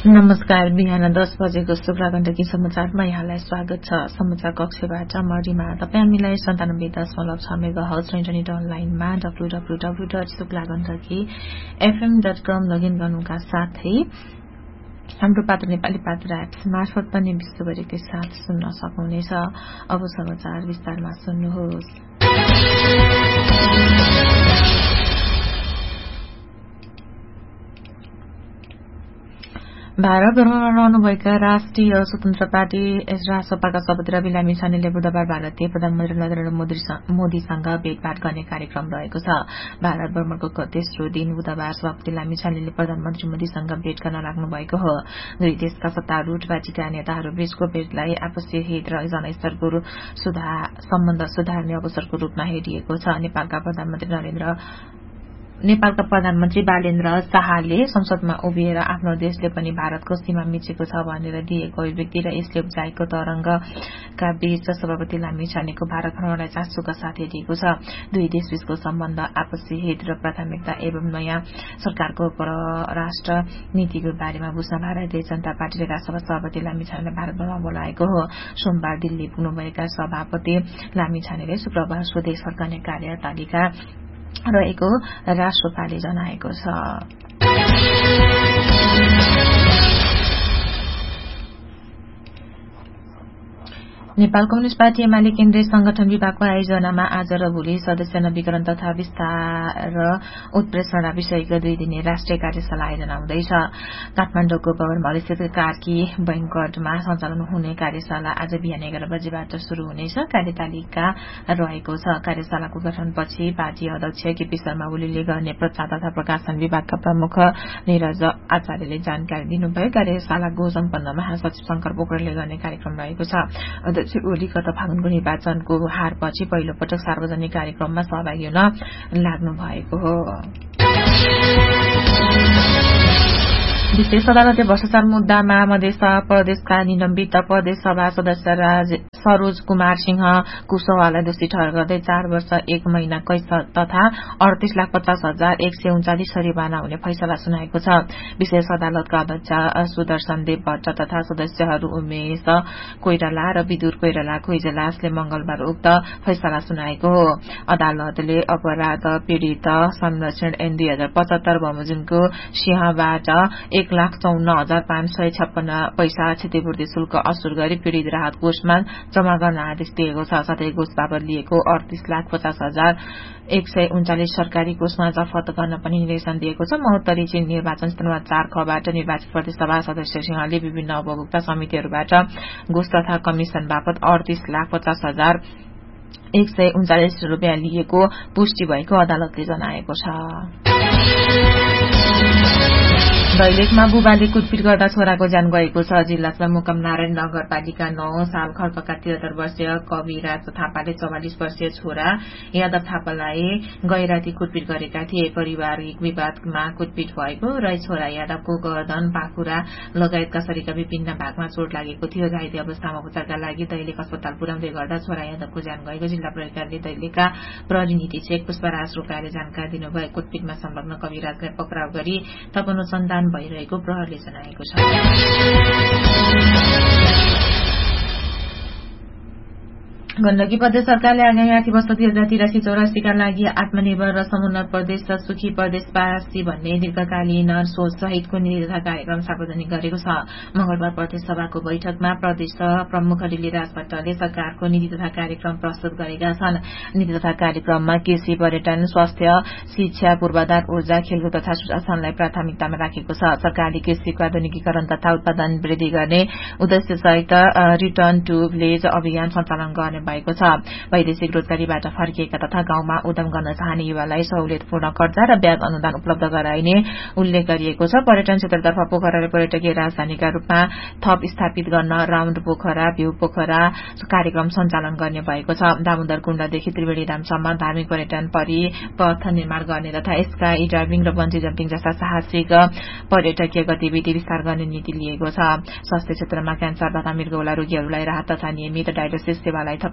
नमस्कार। बिहान 10 बजेको शुक्लागण्डकी समाचारमा यहाँलाई स्वागत छ। समाचार कक्षबाट मरिमा। तपाईँ हामीलाई 97.6 मेगाहर्ज र इन्टरनेट अनलाइनमा www.शुक्लागण्डकी.fm.com लगइन गर्नुका साथै हाम्रो पात्र नेपाली पात्र एप्स मार्फत पनि विश्वभरिकै साथ सुन्न सक्नुहुनेछ। अब समाचार विस्तारमा सुन्नुहोस्। भारत भ्रमणमा रहनुभएका राष्ट्रिय स्वतन्त्र पार्टी रासपाका सभापति रवि लामिछानेले बुधबार भारतीय प्रधानमन्त्री नरेन्द्र मोदीसँग भेटघाट गर्ने कार्यक्रम रहेको छ। भारत भ्रमणको तेस्रो दिन बुधबार सभापति लामिछानेले प्रधानमन्त्री मोदीसँग भेट गर्न लाग्नु भएको हो। दुई देशका सत्तारूढ पार्टीका नेताहरू बीचको भेटलाई आपसी हित र जनस्तरको सम्बन्ध सुधार्ने अवसरको रूपमा हेरिएको छ। नेपालका प्रधानमन्त्री बालेन्द्र शाहले संसदमा उभिएर आफ्नो देशले पनि भारतको सीमा मिचेको छ भनेर दिएको अभिव्यक्ति र यसले उब्जाएको तरंगका बीच सभापति लामिछानेको भारत भ्रमणलाई चासोका साथ हेरिएको छ। दुई देशबीचको सम्बन्ध आपसी हित र प्राथमिकता एवं नयाँ सरकारको परराष्ट्र नीतिको बारेमा बुझ्न भारतीय जनता पार्टीले राष्ट्रसभा सभापति लामिछानेलाई भारत भ्रमणमा बोलाएको हो। सोमबार दिल्ली पुग्नुभएका सभापति लामिछानेले शुक्रबार स्वदेश फर्कने कार्यतालिका रहेको राष्ट्रपाले जनाएको छ। नेपाल कम्युनिष्ट पार्टी एमाले केन्द्रीय संगठन विभागको आयोजनामा आज र भोलि सदस्य नवीकरण तथा विस्तार र उत्प्रेषण विषयको 2 दिने राष्ट्रिय कार्यशाला आयोजना हुँदैछ। काठमाडौँको भवनमहल स्थित कार्की बैंकटमा सञ्चालन हुने कार्यशाला आज बिहान 11 बजेबाट शुरू हुनेछ। कार्यतालिका रहेको छ। कार्यशालाको गठनपछि पार्टी अध्यक्ष केपी शर्मा ओलीले गर्ने प्रचार तथा प्रकाशन विभागका प्रमुख निरज आचार्यले जानकारी दिनुभयो। कार्यशालाको सम्पन्न महासचिव शंकर पोखरेलले गर्ने कार्यक्रम रहेको छ। ओली गत फागुनको निर्वाचनको हारपछि पहिलो पटक सार्वजनिक कार्यक्रममा सहभागी हुन लाग्नु भएको हो। विशेष अदालतले भ्रष्टाचार मुद्दामा मध्य प्रदेशका निलम्बित प्रदेश सभा सदस्य सरोज कुमार सिंह कुशवाहालाई दोषी ठहर गर्दै 4 वर्ष 1 महिना कैद तथा 38,50,139 सरिवाना हुने फैसला सुनाएको छ। विशेष अदालतका अध्यक्ष सुदर्शन देव भट्ट तथा सदस्यहरू उमेश कोइराला र विदुर कोइरालाको इजलासले मंगलबार उक्त फैसला सुनाएको हो। अदालतले अपराध पीड़ित संरक्षण ऐन 2075 बमोजिमको सिंहबाट 1,54,556 पैसा क्षतिपूर्ति शुल्क असुल गरी पीड़ित राहत कोषमा जम्मा गर्न आदेश दिएको छ। साथै कोष बापत लिएको 38,50,139 सरकारी कोषमा जफत गर्न पनि निर्देशन दिएको छ। महोत्तरी चीन निर्वाचन क्षेत्रमा 4 खबाट निर्वाचित प्रदेश सभा सदस्य सिंहले विभिन्न उपभोक्ता समितिहरूबाट घुस तथा कमिशन बापत 38,50,139 रुपियाँ लिएको पुष्टि भएको अदालतले जनाएको छ। दैलेखमा बुबाले कुटपिट गर्दा छोराको ज्यान गएको छ। जिल्ला सदरमुकाम नारायण नगरपालिका 9 साल खर्कका 73 वर्षीय कविराज थापाले 44 वर्षीय छोरा यादव थापालाई गैराती कुटपिट गरेका थिए। पारिवारिक विवादमा कुटपिट भएको र छोरा यादवको गर्दन पाखुरा लगायतका शरीरका विभिन्न भागमा चोट लागेको थियो। घाइते अवस्थामा उपचारका लागि दैलेख अस्पताल पुर्याउँदै गर्दा छोरा यादवको ज्यान गएको जिल्ला प्रहरीले दैलेखका प्रहरी निरीक्षक पुष्पराज रोकाले जानकारी दिनुभयो। कुटपिटमा संलग्न कविराजलाई पक्राउ गरी थप अनुसन्धान भइरहेको प्रहरीले जनाएको छ। गण्डकी प्रदेश सरकारले आगामी आर्थिक वर्ष 2083-84 का लागि आत्मनिर्भर र समुन्नत प्रदेश र सुखी प्रदेश पासी भन्ने दीर्घकालीन सोच सहितको नीति तथा कार्यक्रम सार्वजनिक गरेको छ। मंगलबार प्रदेश सभाको बैठकमा प्रदेश प्रमुख लीलाराज भट्टले सरकारको नीति तथा कार्यक्रम प्रस्तुत गरेका छन्। नीति तथा कार्यक्रममा कृषि, पर्यटन, स्वास्थ्य, शिक्षा, पूर्वाधार, ऊर्जा, खेलकुद तथा सुशासनलाई प्राथमिकतामा राखेको छ। सरकारले कृषिको आधुनिकीकरण तथा उत्पादन वृद्धि गर्ने उद्देश्य सहित रिटर्न टू भिलेज अभियान सञ्चालन गर्ने भएको छ। वैदेशिक रोजगारीबाट फर्किएका तथा गाउँमा उद्यम गर्न चाहने युवालाई सहुलियतपूर्ण कर्जा र ब्याज अनुदान उपलब्ध गराइने उल्लेख गरिएको छ। पर्यटन क्षेत्रतर्फ पोखरालाई पर्यटकीय राजधानीका रूपमा थप स्थापित गर्न राउण्ड पोखरा, भ्यू पोखरा कार्यक्रम सञ्चालन गर्ने भएको छ। दामोदर कुण्डदेखि त्रिवेणी धामसम्म धार्मिक पर्यटन परिपथ निर्माण गर्ने तथा स्काई डाइभिङ र बन्जी जम्पिङ जस्ता साहसिक पर्यटकीय गतिविधि विस्तार गर्ने नीति लिएको छ। स्वास्थ्य क्षेत्रमा क्यान्सर तथा मृगौला रोगीहरूलाई राहत तथा नियमित डायलिसिस सेवालाई थप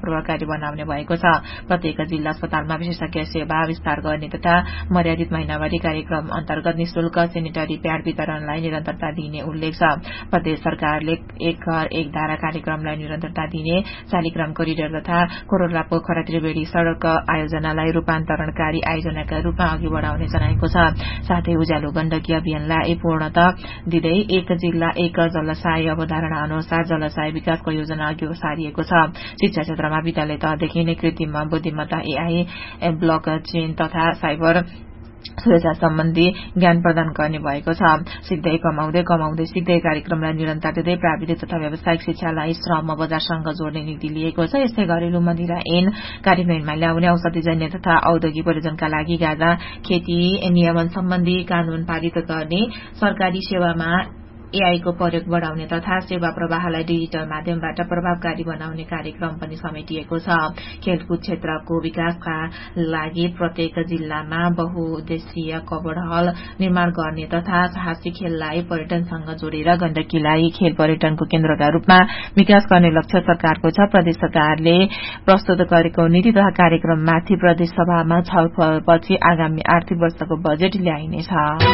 प्रभावकारी बनाउने भएको छ। प्रत्येक जिल्ला अस्पतालमा विशेषज्ञ सेवा विस्तार गर्ने तथा मर्यादित महिनावारी कार्यक्रम अन्तर्गत निशुल्क सेनिटरी प्याड वितरणलाई निरन्तरता दिने उल्लेख छ। प्रदेश सरकारले एक घर एक धारा कार्यक्रमलाई निरन्तरता दिने, शालिग्राम कोरिडोर तथा कोरोला पोखरा त्रिवेणी सड़क आयोजनालाई रूपान्तरणकारी आयोजनाका रूपमा अघि बढ़ाउने जनाएको छ। साथै उज्यालो गण्डकी अभियानलाई पूर्णता दिँदै एक जिल्ला एक जलाशय अवधारणा अनुसार जलाशय विकासको योजना अघि सारिएको छ। शिक्षा क्षेत्रमा विद्यालय तहदेखि नै कृत्रिम बुद्धिमत्ता एआई, ब्लक चेन तथा साइबर सुरक्षा सम्बन्धी ज्ञान प्रदान गर्ने भएको छ। सिक्दै कमाउँदै कमाउँदै सिक्दै कार्यक्रमलाई निरन्तरता दिँदै प्राविधिक तथा व्यावसायिक शिक्षालाई श्रम बजारसँग जोड्ने नीति लिएको छ। यसै घरेलु मदिरा ऐन कार्यान्वयनमा ल्याउने, औषधिजन्य तथा औद्योगिक प्रयोजनका लागि गाँजा खेती नियमन सम्बन्धी कानून पारित गर्ने, सरकारी सेवामा एआई को प्रयोग बढ़ाउने तथा सेवा प्रवाहलाई डिजिटल माध्यमबाट प्रभावकारी बनाउने कार्यक्रम पनि समेटिएको छ। खेलकुद क्षेत्रको विकासका लागि प्रत्येक जिल्लामा बहुउद्देश्यीय कबड हल निर्माण गर्ने तथा साहसी खेललाई पर्यटनसँग जोडेर गण्डकीलाई खेल पर्यटनको केन्द्रका रूपमा विकास गर्ने लक्ष्य सरकारको छ। प्रदेश सरकारले प्रस्तुत गरेको नीति तथा कार्यक्रममाथि प्रदेश सभामा छलफलपछि आगामी आर्थिक वर्षको बजेट ल्याइनेछ।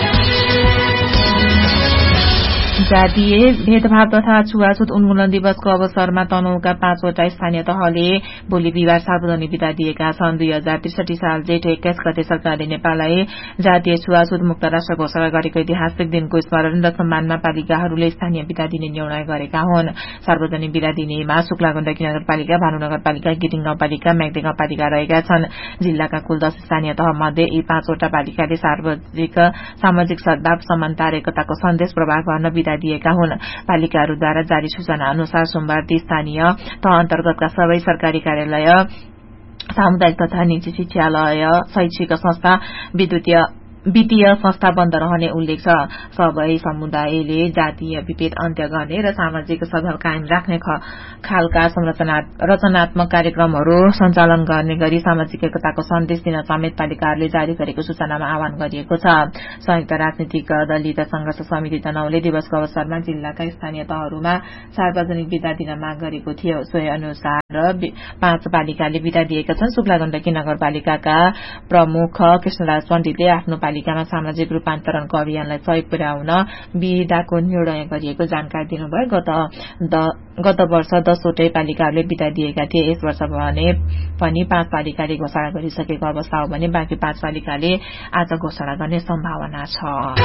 जातीय भेदभाव तथा छुवाछुत उन्मूलन दिवसको अवसरमा तनहुँका 5वटा स्थानीय तहले भोलि बिहिबार सार्वजनिक विदा दिएका छन्। 2063 साल जेठ 21 गते सरकारले नेपाललाई जातीय छुवाछुत मुक्त राष्ट्र घोषणा गरेको ऐतिहासिक दिनको स्मरण र सम्मानमा पालिकाहरूले स्थानीय विदा दिने निर्णय गरेका हुन्। सार्वजनिक विदा दिनेमा शुक्ला गण्डकी नगरपालिका, भानु नगरपालिका, गिरिङ गाउँपालिका, म्याग्दी गाउँपालिका रहेका छन्। जिल्लाका कुल 10 स्थानीय तह मध्ये यी 5वटा पालिकाले सामाजिक सद्भाव, समानता र एकताको सन्देश प्रवाह गर्न विदा दिएका हुन्। पालिकाहरूद्वारा जारी सूचना अनुसार सोमबार ती स्थानीय तह अन्तर्गतका सबै सरकारी कार्यालय, सामुदायिक तथा निजी शिक्षालय, शैक्षिक संस्था, वित्तीय संस्था बन्द रहने उल्लेख छ। सबै समुदायले जातीय विभेद अन्त्य गर्ने र सामाजिक सद्भाव कायम राख्ने खालका रचनात्मक कार्यक्रमहरू सञ्चालन गर्ने गरी सामाजिक एकताको सन्देश दिन समेत पालिकाहरूले जारी गरेको सूचनामा आह्वान गरिएको छ। संयुक्त राजनीतिक दलित संघर्ष समिति तनहुँले दिवसको अवसरमा जिल्लाका स्थानीय तहहरूमा सार्वजनिक विदा दिन माग गरेको थियो। सोही अनुसार 5 पालिकाले विदा दिएका छन्। शुक्ला गण्डकी नगरपालिकाका प्रमुख कृष्णराज पण्डितले आफ्नो पालिकामा सामाजिक रूपान्तरणको अभियानलाई सहयोग पुर्याउन विदाको निर्णय गरिएको जानकारी दिनुभयो। गत वर्ष 10वटै पालिकाहरूले विदा दिएका थिए। यस वर्ष भने पनि 5 पालिकाले घोषणा गरिसकेको अवस्था हो भने बाँकी 5 पालिकाले आज घोषणा गर्ने सम्भावना छ।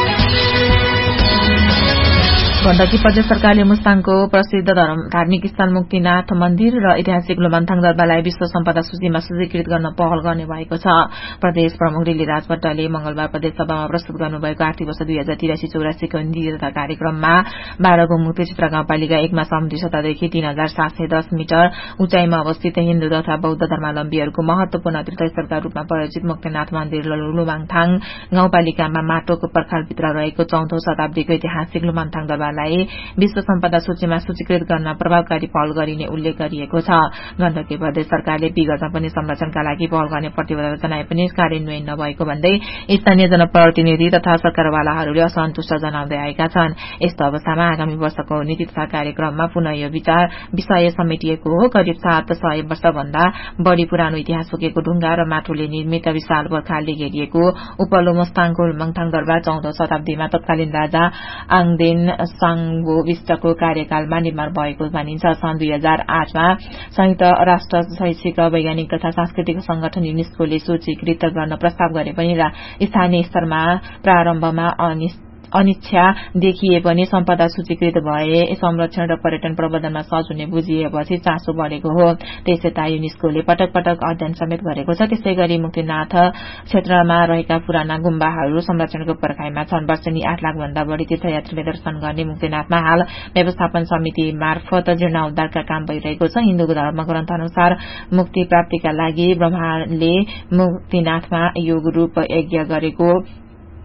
गण्डकी प्रदेश सरकारले मुस्ताङको प्रसिद्ध धार्मिक स्थल मुक्तिनाथ मन्दिर र ऐतिहासिक लुमान्थाङ दरबारलाई विश्व सम्पदा सूचीमा सूचीकृत गर्न पहल गर्ने भएको छ। प्रदेश प्रमुख गिरिराज भट्टले मंगलबार प्रदेश सभामा प्रस्तुत गर्नुभएको आर्थिक वर्ष 2083-84 को नीति तथा कार्यक्रममा 12 मुक्ति क्षेत्र गाउँपालिका 1 मा समुद्री सतहदेखि 3710 मिटर उचाइमा अवस्थित हिन्दू तथा बौद्ध धर्मावलम्बीहरूको महत्वपूर्ण तीर्थस्थलका रूपमा परिचित मुक्तिनाथ मन्दिर लुमाङथाङ गाउँपालिकामा माटोको पर्खालभित्र रहेको 14औं शताब्दीको ऐतिहासिक लुमान्थाङ दरबार विश्व सम्पदा सूचीमा सूचीकृत गर्न प्रभावकारी पहल गरिने उल्लेख गरिएको छ। गण्डकी प्रदेश सरकारले विगतमा पनि संरक्षणका लागि पहल गर्ने प्रतिबद्धता जनाए पनि कार्यान्वयन नभएको भन्दै स्थानीय जनप्रतिनिधि तथा सरकारवालाहरूले असन्तुष्ट जनाउँदै आएका छन्। यस्तो अवस्थामा आगामी वर्षको नीति तथा कार्यक्रममा पुनः यो विषय समेटिएको हो। करिब 700 वर्षभन्दा बढ़ी पुरानो इतिहास बोकेको ढुंगा र माटोले निर्मित विशाल पर्खालले घेरिएको उपल्लो मुस्ताङको लुमाङथाङ दरबार 14औं शताब्दीमा तत्कालीन राजा आङदेन सांगबो विष्टको कार्यकालमा निर्माण भएको मानिन्छ। सन् 2008 मा संयुक्त राष्ट्र शैक्षिक, वैज्ञानिक तथा सांस्कृतिक संगठन युनेस्कोले सूचीकृत गर्न प्रस्ताव गरे पनि स्थानीय स्तरमा प्रारम्भमा अनिच्छा देखिए पनि सम्पदा सूचीकृत भए संरक्षण र पर्यटन प्रबन्धनमा सहज हुने बुझिएपछि चासो बढ़ेको हो। त्यसैता युनेस्कोले पटक पटक अध्ययन समेत गरेको छ। त्यसैगरी मुक्तिनाथ क्षेत्रमा रहेका पुराना गुम्बाहरू संरक्षणको पर्खाइमा छन्। वर्षेनी 8 लाख भन्दा बढ़ी तीर्थयात्रीले दर्शन गर्ने मुक्तिनाथमा हाल व्यवस्थापन समिति मार्फत जीर्णोद्धारका काम भइरहेको छ। हिन्दू धर्म ग्रन्थ अनुसार मुक्ति प्राप्तिका लागि ब्रह्माले मुक्तिनाथमा योग रूप यज्ञ गरेको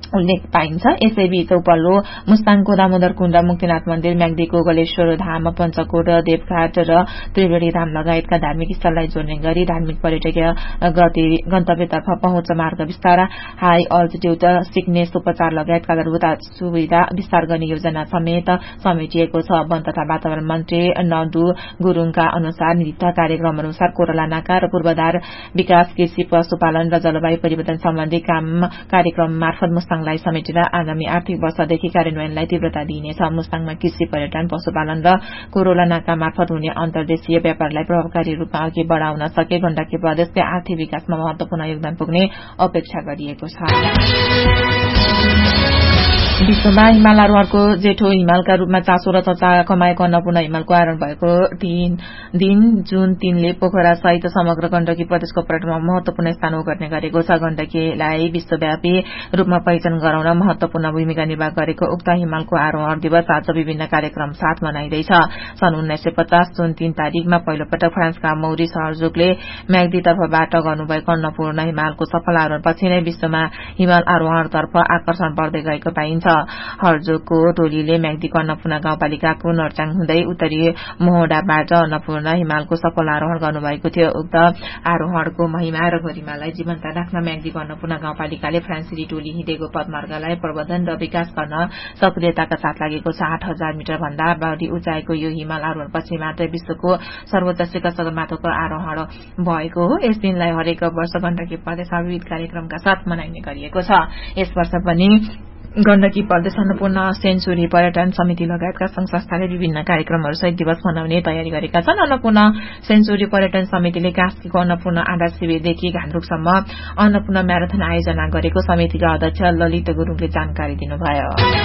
उल्लेख पाइन्छ। यसैबीच उपल्लो मुस्ताङको दामोदर कुण्ड, मुक्तिनाथ मन्दिर, म्याग्दीको गलेश्वर धाम, पञ्चकोट, देवघाट र त्रिवेणी धाम लगायतका धार्मिक स्थललाई जोड्ने गरी धार्मिक पर्यटकीय गन्तव्यतर्फ पहुँच मार्ग विस्तार, हाई अल्टिट्युड सिकनेस उपचार लगायतका आधारभूत सुविधा विस्तार गर्ने योजना समेत समेटिएको छ। वन तथा वातावरण मन्त्री नडु गुरूङका अनुसार नीति कार्यक्रम अनुसार कोरला नाका र पूर्वाधार विकास, कृषि, पशुपालन र जलवायु परिवर्तन सम्बन्धी कार्यक्रम मार्फत मुस्ताङलाई समेटेर आगामी आर्थिक वर्षदेखि कार्यान्वयनलाई तीव्रता दिइनेछ। मुस्ताङमा कृषि, पर्यटन, पशुपालन र कोरोला नाका मार्फत हुने अन्तर्देशीय व्यापारलाई प्रभावकारी रूपमा अघि बढ़ाउन सके गण्डकी प्रदेशकै आर्थिक विकासमा महत्वपूर्ण योगदान पुग्ने अपेक्षा गरिएको छ। विश्वमा हिमाल आरोहणको जेठो हिमालका रूपमा चासो र चर्चा कमाएको अन्नपूर्ण हिमालको आरोहण भएको दिन जुन 3 ले पोखरा सहित समग्र गण्डकी प्रदेशको पर्यटनमा महत्वपूर्ण स्थान ओगट्ने गरेको छ। गण्डकीलाई विश्वव्यापी रूपमा पहिचान गराउन महत्वपूर्ण भूमिका निर्वाह गरेको उक्त हिमालको आरोहण दिवस आज विभिन्न कार्यक्रम साथ मनाइँदैछ। सन् 1950 जुन 3 तारिकमा पहिलो पटक फ्रान्सका मौरिस हर्जोगले म्याग्दीतर्फबाट गर्नुभएको अन्नपूर्ण हिमालको सफल आरोहणपछि नै विश्वमा हिमाल आरोहणतर्फ आकर्षण बढ्दै गएको पाइन्छ। हर्जोगको टोलीले म्याग्दीको अन्नपूर्ण गाउँपालिकाको नर्चाङ हुँदै उत्तरी मोहडाबाट अन्नपूर्ण हिमालको सफल आरोहण गर्नुभएको थियो। उक्त आरोहणको महिमा र गरिमालाई जीवन्त राख्न म्याग्दीको अन्नपूर्ण गाउँपालिकाले फ्रान्सेली टोली हिँडेको पदमार्गलाई प्रवर्धन र विकास गर्न सक्रियताका साथ लागेको छ। 8000 मिटर भन्दा बढी उचाइको यो हिमाल आरोहणपछि मात्रै विश्वको सर्वोच्च शिखर सगरमाथाको आरोहण भएको हो। यस दिनलाई हरेक वर्ष गण्डकी प्रदेशमा विविध कार्यक्रमका साथ मनाइने गरिएको छ। यस वर्ष पनि गण्डकी प्रदेश अन्नपूर्ण सेन्चुरी पर्यटन समिति लगायतका संघ संस्थाले विभिन्न कार्यक्रमहरूसहित दिवस मनाउने तयारी गरेका छन्। अन्नपूर्ण सेन्चुरी पर्यटन समितिले कास्कीको अन्नपूर्ण आधार शिविरदेखि घान्द्रुकसम्म अन्नपूर्ण म्याराथन आयोजना गरेको समितिका अध्यक्ष ललित गुरूङले जानकारी दिनुभयो।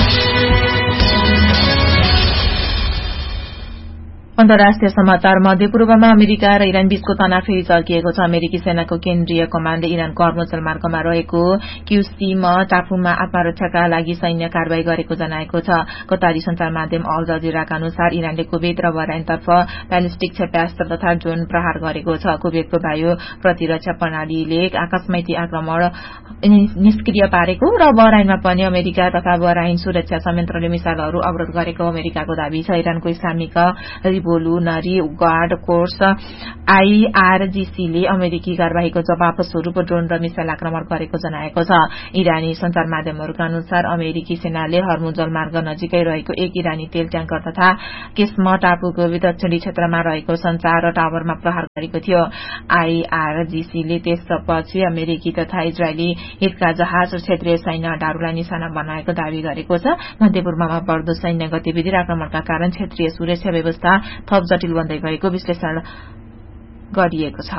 अन्तर्राष्ट्रिय समाचार मध्यपूर्वमा अमेरिका र इरान बीचको तनाव फेरि चर्किएको छ। अमेरिकी सेनाको केन्द्रीय कमाण्डले इरानको हर्मुज जलमार्गमा रहेको क्युसिम टापुमा आत्मरक्षाका लागि सैन्य कारवाही गरेको जनाएको छ। कतारी संचार माध्यम अल जजिराका अनुसार इरानले कुवेत र बहराइनतर्फ ब्यालिस्टिक क्षेपणास्त्र तथा ड्रोन प्रहार गरेको छ। कुवेतको वायु प्रतिरक्षा प्रणालीले आकाशमैती आक्रमण निष्क्रिय पारेको र बहराइनमा पनि अमेरिका तथा बहराइन सुरक्षा संयन्त्रले मिसाइलहरू अवरोध गरेको अमेरिकाको दावी छ। इरानको इस्लामिक रिभोल्युनरी गार्ड कोर्स आईआरजीसीले अमेरिकी कारवाहीको जवाब स्वरूप ड्रोन र मिसाइल आक्रमण गरेको जनाएको छ। इरानी संचार माध्यमहरूका अनुसार अमेरिकी सेनाले हर्मुज जलमार्ग नजिकै रहेको एक इरानी तेल ट्याङ्कर तथा किस्म टापुको दक्षिणी क्षेत्रमा रहेको संचार टावरमा प्रहार गरेको थियो। आईआरजीसीले त्यसपछि अमेरिकी तथा इजरायली हितका जहाज र क्षेत्रीय सैन्य अड्डाहरूलाई निशाना बनाएको दावी गरेको छ। मध्यपूर्वमा बढ्दो सैन्य गतिविधि र आक्रमणका कारण क्षेत्रीय सुरक्षा व्यवस्था थप जटिल बन्दै गएको विश्लेषण गरिएको छ।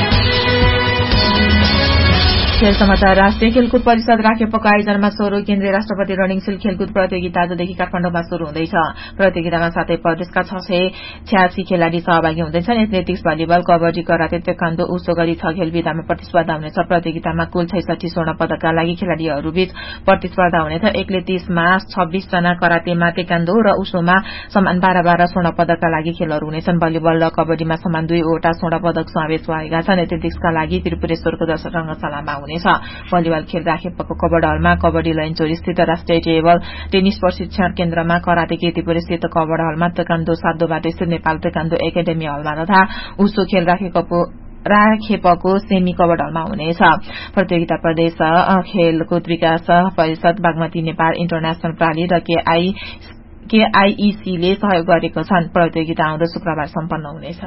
खेल समाचार। राष्ट्रिय खेलकुद परिषद राखेपको आयोजनामा 16 केन्द्रीय राष्ट्रपति रनिङ सिल खेलकुद प्रतियोगिता आजदेखि काठमाडौँमा शुरू हुँदैछ। प्रतियोगितामा 7 प्रदेशका 686 खेलाड़ी सहभागी हुँदैछन्। Athletics, volleyball, kabaddi, karate, taekwondo, उसो गरी 6 खेल विधामा प्रतिस्पर्धा हुनेछ। प्रतियोगितामा कुल 66 स्वर्ण पदकका लागि खेलाड़ीहरूबीच प्रतिस्पर्धा हुनेछ। एकले 30 मा 26 जना, करातेमा, ताइक्वान्डो र उसोमा समान 12 स्वर्ण पदकका लागि खेलहरू हुनेछन्। भलिबल र कबड्डीमा समान 2 वटा स्वर्ण पदक समावेश भएका छन्। एथलेटिक्सका लागि त्रिपुरेश्वरको दर्शक रंगशालामा भलिबल खेल राखेपको कबड्डी हलमा, कबड्डी लैनचोरी स्थित राष्ट्रिय टेबल टेनिस प्रशिक्षण केन्द्रमा, कराते कीर्तिपुर स्थित कबड्डी हलमा, ताइक्वान्डो साधोबाट स्थित नेपाल ताइक्वान्डो एकाडेमी हलमा तथा उसो खेल राखेपको सेमी कबड्डी हलमा हुनेछ। प्रतियोगिता प्रदेश खेलकुद विकास परिषद, बागमती नेपाल इन्टरनेशनल प्राली र केआईईसीले सहयोग गरेको छन्। प्रतियोगिता आउँदो शुक्रबार सम्पन्न हुनेछ।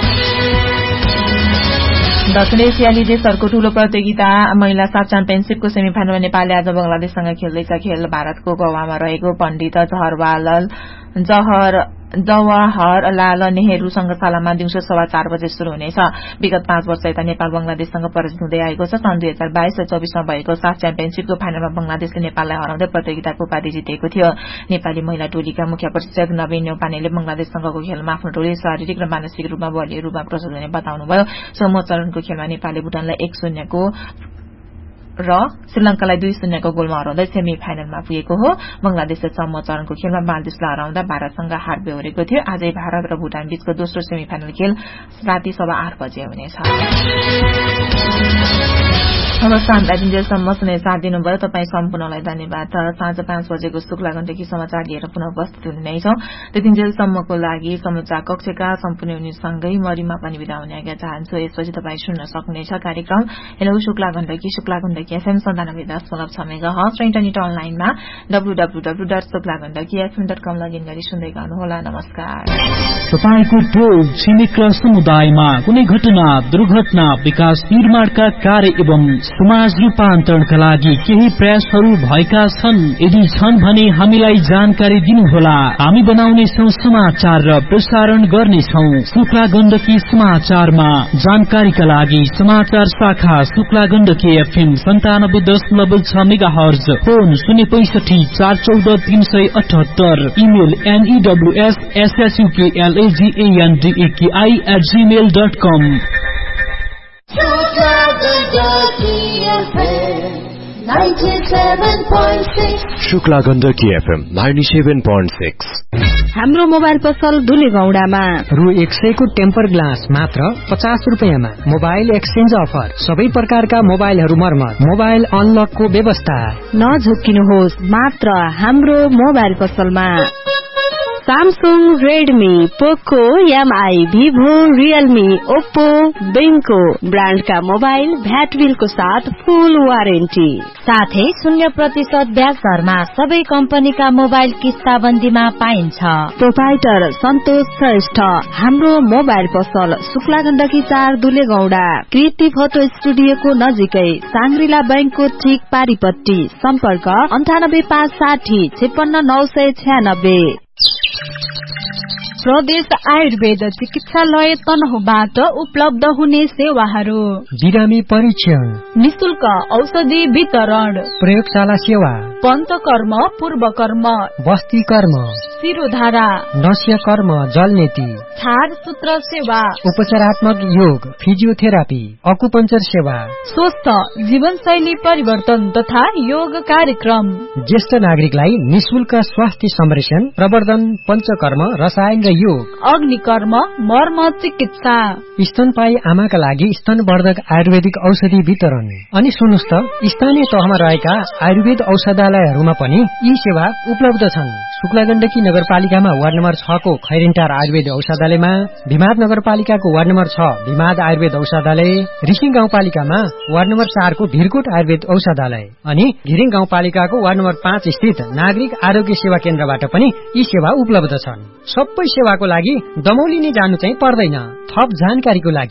दक्षिण एसियाली देशहरूको ठूलो प्रतियोगिता महिला साफ च्याम्पियनशीपको सेमिफाइनलमा नेपालले आज बंगलादेशसँग खेल्दैछ। खेल भारतको गोवामा रहेको पण्डित जवाहरलाल नेहरू संग्रशालामा दिउँसो 4:15 बजे शुरू हुनेछ। विगत 5 वर्ष यता नेपाल बंगलादेशसँग पराजित हुँदै आएको छ। सन् 2022 र 24मा भएको साफ च्याम्पियनशीपको फाइनलमा बंगलादेशले नेपाललाई हराउँदै प्रतियोगिताको उपाधि जितेको थियो। नेपाली महिला टोलीका मुख्य प्रशिक्षक नवीन न्यौपानेले बंगलादेशसँगको खेलमा आफ्नो टोली शारीरिक र मानसिक रूपमा बलियो रूपमा प्रस्तुत हुने बताउनुभयो। समूह चरणको खेलमा नेपालले भुटानलाई 1-0 को र श्रीलंकालाई 2-0 को गोलमा हराउँदै सेमी फाइनलमा पुगेको हो। बंगलादेशले सम्म चरणको खेलमा मालदिवसलाई हराउँदा भारतसँग हार बेहोरेको थियो। आजै भारत र भुटान बीचको दोस्रो सेमी फाइनल खेल राति 8:15 बजे हुनेछ। अब साँझ दिनजेलसम्म सुने साथ दिनुभयो। तपाईँ सम्पूर्णलाई धन्यवाद। साँझ 5 बजेको शुक्ला गण्डकी समाचार लिएर पुनः उपस्थित हुने नै छौं। त्यतिन्जेलसम्मको लागि समाचार कक्षका सम्पूर्ण युनिटसँगै मरिमा पनि बिदा हुने आज्ञा चाहन्छु। यसपछि तपाईँ सुन्न सक्नुहुनेछ कार्यक्रम hello Shukla Gandaki FM 97.6 megahertz र इन्टरनेट अनलाइनमा www.शुक्लागण्डकीfm.com लगइन गरी सुन्दै गर्नुहोला। नमस्कार। तपाईको टोल छिमेक र समुदायमा कुनै घटना, दुर्घटना, विकास निर्माणका कार्य एवं समाज रूपान्तरणका लागि केही प्रयासहरू भएका छन्? यदि छन् भने हामीलाई जानकारी दिनुहोला। हामी बनाउनेछौं समाचार र प्रसारण गर्नेछौं। शुक्ला गण्डकी समाचारमा जानकारीका लागि समाचार शाखा Shukla Gandaki FM 97.6 megahertz, phone 065 414 378, email news@gmail.com। Shukla Gandaki FM 97.6। हाम्रो मोबाइल पसल धुलेगौडामा रु 100 को टेम्पर ग्लास मात्र 50 रुपैयाँमा। मोबाइल एक्सचेन्ज अफर, सबै प्रकारका मोबाइलहरू मर्मत, मोबाइल अनलकको व्यवस्था। नझुक्किनुहोस्, मात्र हाम्रो मोबाइल पसलमा। सैमसंग, रेडमी, पोको, एमआई, भिभो, रियलमी, ओप्पो, बेंको ब्रांड का मोबाइल भ्याट बिल को साथ फुल वारेन्टी, साथै 0% ब्याज दरमा सबै कम्पनीका मोबाइल किस्ताबन्दीमा पाइन्छ। प्रोपाइटर सन्तोष श्रेष्ठ। हाम्रो मोबाइल पसल शुक्ला गण्डकी 4 दुलेगौडा, कृति फोटो स्टुडियोको नजिकै, सांग्रिला बैंकको ठीक पारीपट्टि। सम्पर्क 98560 56996। प्रदेश आयुर्वेद चिकित्सालय तनहुबाट उपलब्ध हुने सेवाहरू: बिरामी परीक्षण, निशुल्क औषधि वितरण, प्रयोगशाला सेवा, पञ्चकर्म, पूर्वकर्म, बस्ती कर्म, शिरोधारा, नस्य कर्म, जलनेती, छाड सूत्र सेवा, उपचारात्मक योग, फिजियोथेरापी, अकुपञ्चर सेवा, स्वस्थ जीवनशैली परिवर्तन तथा योग कार्यक्रम, ज्येष्ठ नागरिकलाई निशुल्क स्वास्थ्य संरक्षण, प्रवर्धन, पञ्चकर्म, रसायन र योग, अग्निकर्म, मर्म चिकित्सा, स्तनपायी आमाका लागि स्तनवर्धक आयुर्वेदिक औषधि वितरण। अनि सुन्नुस् त, स्थानीय तहमा रहेका आयुर्वेद औषधालयहरूमा पनि यी सेवा उपलब्ध छन्। शुक्ला गण्डकी नगरपालिकामा वार्ड नम्बर 6 को खैरेन्टार आयुर्वेद औषधालयमा, भिमाद नगरपालिकाको वार्ड नम्बर 6 भिमाद आयुर्वेद औषधालय, रिसिङ गाउँपालिकामा वार्ड नम्बर 4 को भिरकोट आयुर्वेद औषधालय अनि घिरिङ गाउँपालिकाको वार्ड नम्बर 5 स्थित नागरिक आरोग्य सेवा केन्द्रबाट पनि यी सेवा उपलब्ध छन्। सबै सेवाको लागि दमौली नै जानु चाहिँ पर्दैन। थप जानकारीको लागि